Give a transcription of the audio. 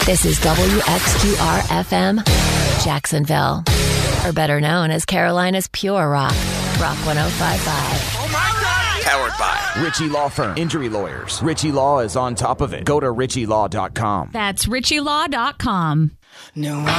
This is WXQR-FM, Jacksonville, or better known as Carolina's Pure Rock, Rock 105.5. Oh my God! Powered by Ritchie Law Firm. Injury lawyers. Ritchie Law is on top of it. Go to RitchieLaw.com. That's RitchieLaw.com. No.